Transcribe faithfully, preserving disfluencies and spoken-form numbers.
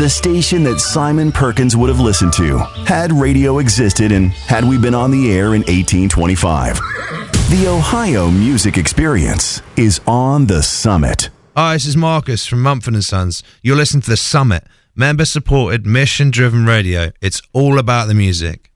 The station that Simon Perkins would have listened to had radio existed and had we been on the air in eighteen twenty-five. The Ohio Music Experience is on The Summit. Hi, this is Marcus from Mumford and Sons. You're listening to The Summit, member-supported, mission-driven radio. It's all about the music.